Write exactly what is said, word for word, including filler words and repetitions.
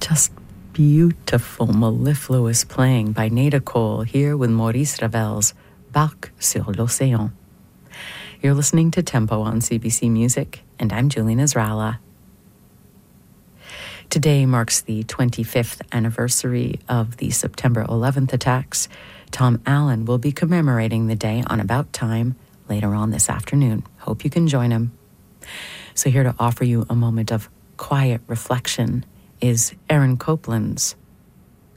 Just beautiful mellifluous playing by Nada Cole here with Maurice Ravel's Barque sur l'Océan. You're listening to Tempo on C B C Music, and I'm Julie Nasrallah. Today marks the twenty-fifth anniversary of the September eleventh attacks. Tom Allen will be commemorating the day on About Time later on this afternoon. Hope you can join him. So here to offer you a moment of quiet reflection is Aaron Copland's